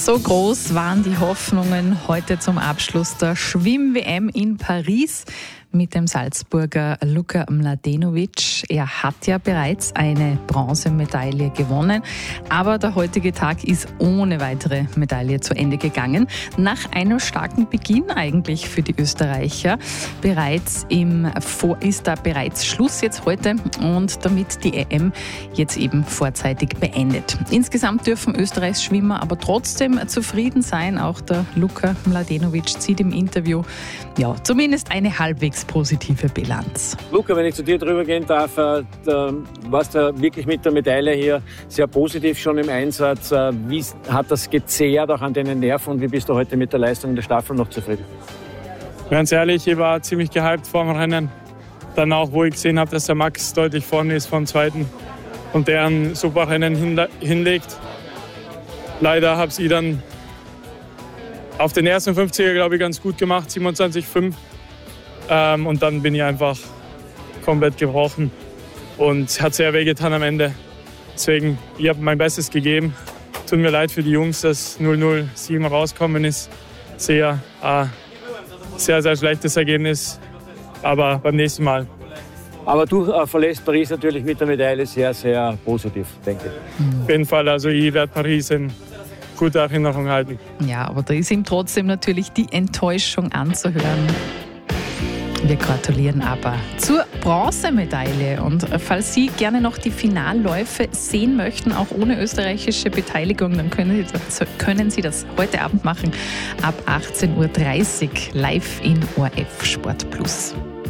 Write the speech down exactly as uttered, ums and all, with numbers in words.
So groß waren die Hoffnungen heute zum Abschluss der Schwimm-W M in Paris mit dem Salzburger Luka Mladenovic. Er hat ja bereits eine Bronzemedaille gewonnen, aber der heutige Tag ist ohne weitere Medaille zu Ende gegangen. Nach einem starken Beginn eigentlich für die Österreicher. Bereits im Vor- ist da bereits Schluss jetzt heute und damit die E M jetzt eben vorzeitig beendet. Insgesamt dürfen Österreichs Schwimmer aber trotzdem zufrieden sein. Auch der Luka Mladenovic zieht im Interview ja zumindest eine halbwegs positive Bilanz. Luka, wenn ich zu dir drüber gehen darf, äh, da warst du wirklich mit der Medaille hier sehr positiv schon im Einsatz. Äh, wie hat das gezehrt auch an deinen Nerven und wie bist du heute mit der Leistung der Staffel noch zufrieden? Ganz ehrlich, ich war ziemlich gehypt vor dem Rennen. Dann auch, wo ich gesehen habe, dass der Max deutlich vorne ist vom Zweiten und der ein super Rennen hinle- hinlegt. Leider habe ich dann auf den ersten fünfziger, glaube ich, ganz gut gemacht, siebenundzwanzig Komma fünf. Ähm, und dann bin ich einfach komplett gebrochen und es hat sehr wehgetan am Ende. Deswegen, ich habe mein Bestes gegeben. Tut mir leid für die Jungs, dass null null sieben rauskommen ist. Sehr, äh, sehr, sehr schlechtes Ergebnis, aber beim nächsten Mal. Aber du äh, verlässt Paris natürlich mit der Medaille sehr, sehr positiv, denke ich. Auf jeden Fall, also ich werde Paris in guter Erinnerung halten. Ja, aber da ist ihm trotzdem natürlich die Enttäuschung anzuhören. Wir gratulieren aber zur Bronzemedaille. Und falls Sie gerne noch die Finalläufe sehen möchten, auch ohne österreichische Beteiligung, dann können Sie das, können Sie das heute Abend machen ab achtzehn Uhr dreißig live in O R F Sport Plus.